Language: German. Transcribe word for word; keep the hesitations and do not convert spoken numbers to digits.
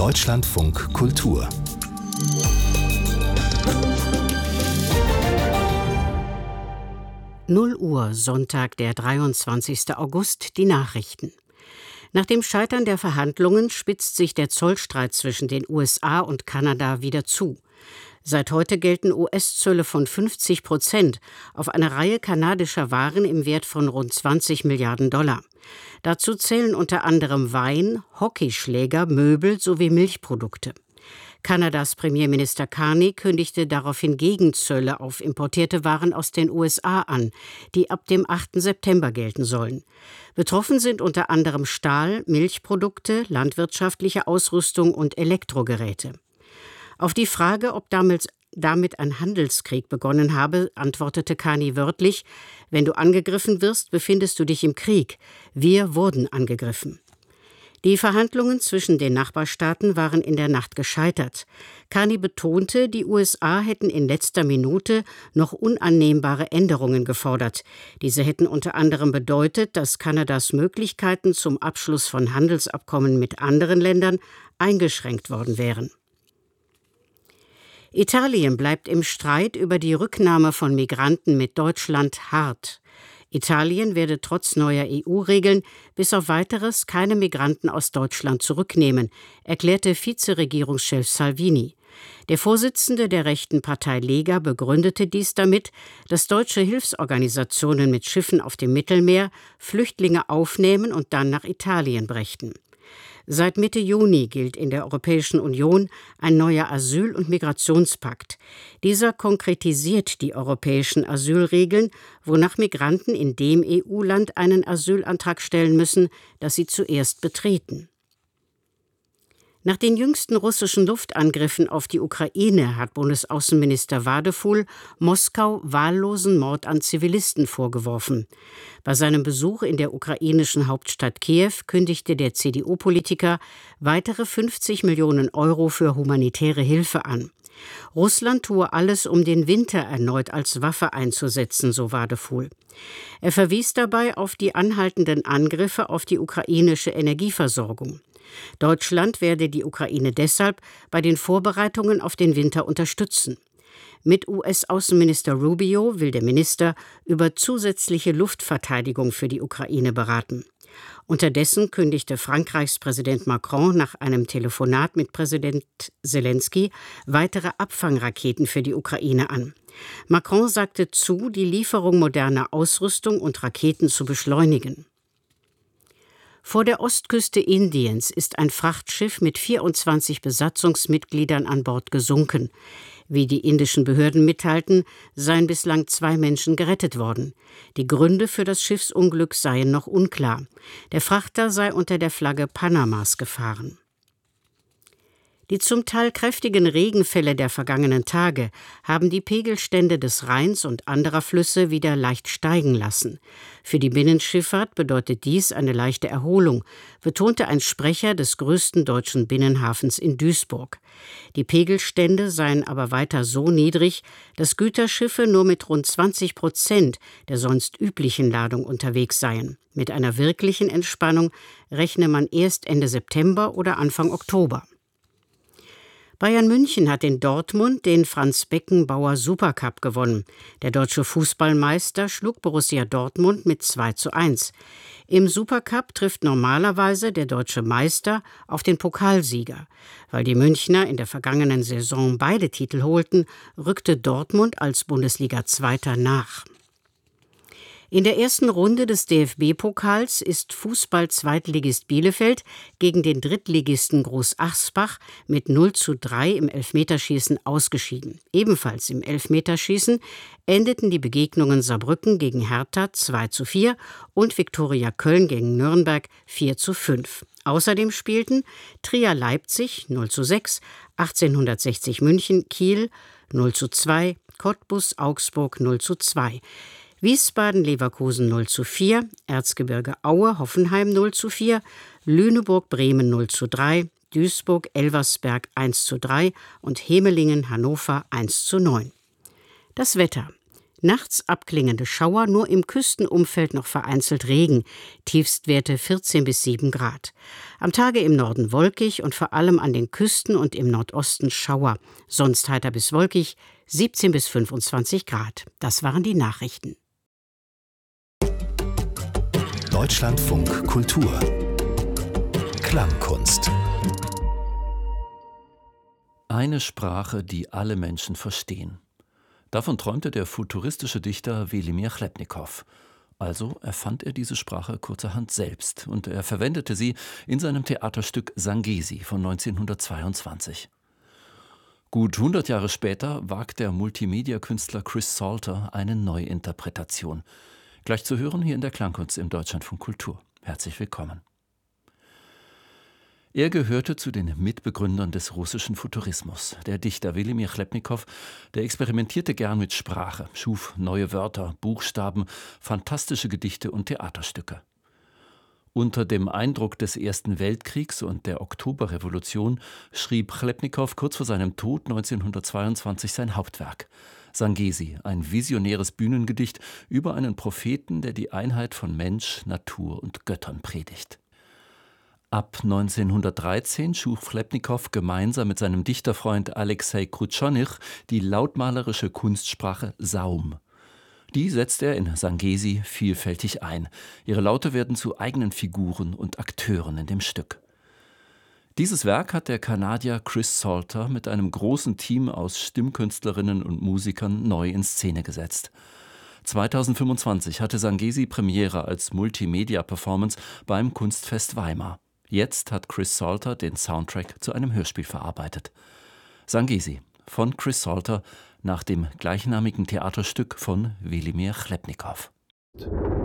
Deutschlandfunk Kultur. null Uhr, Sonntag, der dreiundzwanzigster August, die Nachrichten. Nach dem Scheitern der Verhandlungen spitzt sich der Zollstreit zwischen den U S A und Kanada wieder zu. Seit heute gelten U S-Zölle von fünfzig Prozent auf eine Reihe kanadischer Waren im Wert von rund zwanzig Milliarden Dollar. Dazu zählen unter anderem Wein, Hockeyschläger, Möbel sowie Milchprodukte. Kanadas Premierminister Carney kündigte daraufhin Gegenzölle auf importierte Waren aus den U S A an, die ab dem achten September gelten sollen. Betroffen sind unter anderem Stahl, Milchprodukte, landwirtschaftliche Ausrüstung und Elektrogeräte. Auf die Frage, ob damit, damit ein Handelskrieg begonnen habe, antwortete Carney wörtlich: Wenn du angegriffen wirst, befindest du dich im Krieg. Wir wurden angegriffen. Die Verhandlungen zwischen den Nachbarstaaten waren in der Nacht gescheitert. Carney betonte, die U S A hätten in letzter Minute noch unannehmbare Änderungen gefordert. Diese hätten unter anderem bedeutet, dass Kanadas Möglichkeiten zum Abschluss von Handelsabkommen mit anderen Ländern eingeschränkt worden wären. Italien bleibt im Streit über die Rücknahme von Migranten mit Deutschland hart. Italien werde trotz neuer E U-Regeln bis auf Weiteres keine Migranten aus Deutschland zurücknehmen, erklärte Vizeregierungschef Salvini. Der Vorsitzende der rechten Partei Lega begründete dies damit, dass deutsche Hilfsorganisationen mit Schiffen auf dem Mittelmeer Flüchtlinge aufnehmen und dann nach Italien brächten. Seit Mitte Juni gilt in der Europäischen Union ein neuer Asyl- und Migrationspakt. Dieser konkretisiert die europäischen Asylregeln, wonach Migranten in dem E U-Land einen Asylantrag stellen müssen, das sie zuerst betreten. Nach den jüngsten russischen Luftangriffen auf die Ukraine hat Bundesaußenminister Wadefuhl Moskau wahllosen Mord an Zivilisten vorgeworfen. Bei seinem Besuch in der ukrainischen Hauptstadt Kiew kündigte der C D U-Politiker weitere fünfzig Millionen Euro für humanitäre Hilfe an. Russland tue alles, um den Winter erneut als Waffe einzusetzen, so Wadefuhl. Er verwies dabei auf die anhaltenden Angriffe auf die ukrainische Energieversorgung. Deutschland werde die Ukraine deshalb bei den Vorbereitungen auf den Winter unterstützen. Mit U S-Außenminister Rubio will der Minister über zusätzliche Luftverteidigung für die Ukraine beraten. Unterdessen kündigte Frankreichs Präsident Macron nach einem Telefonat mit Präsident Zelensky weitere Abfangraketen für die Ukraine an. Macron sagte zu, die Lieferung moderner Ausrüstung und Raketen zu beschleunigen. Vor der Ostküste Indiens ist ein Frachtschiff mit vierundzwanzig Besatzungsmitgliedern an Bord gesunken. Wie die indischen Behörden mitteilten, seien bislang zwei Menschen gerettet worden. Die Gründe für das Schiffsunglück seien noch unklar. Der Frachter sei unter der Flagge Panamas gefahren. Die zum Teil kräftigen Regenfälle der vergangenen Tage haben die Pegelstände des Rheins und anderer Flüsse wieder leicht steigen lassen. Für die Binnenschifffahrt bedeutet dies eine leichte Erholung, betonte ein Sprecher des größten deutschen Binnenhafens in Duisburg. Die Pegelstände seien aber weiter so niedrig, dass Güterschiffe nur mit rund zwanzig Prozent der sonst üblichen Ladung unterwegs seien. Mit einer wirklichen Entspannung rechne man erst Ende September oder Anfang Oktober. Bayern München hat in Dortmund den Franz-Beckenbauer Supercup gewonnen. Der deutsche Fußballmeister schlug Borussia Dortmund mit zwei zu eins. Im Supercup trifft normalerweise der deutsche Meister auf den Pokalsieger. Weil die Münchner in der vergangenen Saison beide Titel holten, rückte Dortmund als Bundesliga-Zweiter nach. In der ersten Runde des D F B-Pokals ist Fußball-Zweitligist Bielefeld gegen den Drittligisten Großachsbach mit null zu drei im Elfmeterschießen ausgeschieden. Ebenfalls im Elfmeterschießen endeten die Begegnungen Saarbrücken gegen Hertha zwei zu vier und Viktoria Köln gegen Nürnberg vier zu fünf. Außerdem spielten Trier Leipzig null zu sechs, achtzehnhundertsechzig München Kiel null zu zwei, Cottbus Augsburg null zu zwei. Wiesbaden-Leverkusen null zu vier, Erzgebirge Aue Hoffenheim null zu vier, Lüneburg-Bremen null zu drei, Duisburg-Elversberg eins zu drei und Hemelingen-Hannover eins zu neun. Das Wetter. Nachts abklingende Schauer, nur im Küstenumfeld noch vereinzelt Regen, Tiefstwerte vierzehn bis sieben Grad. Am Tage im Norden wolkig und vor allem an den Küsten und im Nordosten Schauer, sonst heiter bis wolkig, siebzehn bis fünfundzwanzig Grad. Das waren die Nachrichten. Deutschlandfunk Kultur Klangkunst. Eine Sprache, die alle Menschen verstehen. Davon träumte der futuristische Dichter Welimir Chlebnikow. Also erfand er diese Sprache kurzerhand selbst und er verwendete sie in seinem Theaterstück Sangesi von neunzehnhundertzweiundzwanzig. Gut hundert Jahre später wagt der Multimedia-Künstler Chris Salter eine Neuinterpretation. Gleich zu hören hier in der Klangkunst im Deutschlandfunk Kultur. Herzlich willkommen. Er gehörte zu den Mitbegründern des russischen Futurismus. Der Dichter Welimir Chlebnikow, der experimentierte gern mit Sprache, schuf neue Wörter, Buchstaben, fantastische Gedichte und Theaterstücke. Unter dem Eindruck des Ersten Weltkriegs und der Oktoberrevolution schrieb Chlebnikow kurz vor seinem Tod neunzehnhundertzweiundzwanzig sein Hauptwerk. Sangesi, ein visionäres Bühnengedicht über einen Propheten, der die Einheit von Mensch, Natur und Göttern predigt. Ab neunzehnhundertdreizehn schuf Chlebnikow gemeinsam mit seinem Dichterfreund Alexei Krutschonich die lautmalerische Kunstsprache Saum. Die setzt er in Sangesi vielfältig ein. Ihre Laute werden zu eigenen Figuren und Akteuren in dem Stück. Dieses Werk hat der Kanadier Chris Salter mit einem großen Team aus Stimmkünstlerinnen und Musikern neu in Szene gesetzt. zweitausendfünfundzwanzig hatte Sangesi Premiere als Multimedia-Performance beim Kunstfest Weimar. Jetzt hat Chris Salter den Soundtrack zu einem Hörspiel verarbeitet. Sangesi von Chris Salter nach dem gleichnamigen Theaterstück von Welimir Chlebnikow.